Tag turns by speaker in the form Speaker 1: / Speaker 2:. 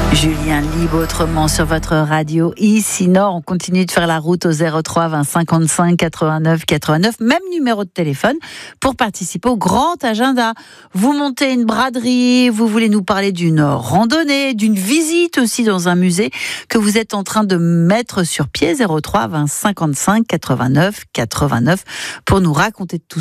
Speaker 1: Julien Libre autrement sur votre radio ici Nord. On continue de faire la route au 03 20 55 89 89. Même numéro de téléphone pour participer au grand agenda. Vous montez une braderie, vous voulez nous parler d'une randonnée, d'une visite aussi dans un musée que vous êtes en train de mettre sur pied. 03 20 55 89 89 pour nous raconter tout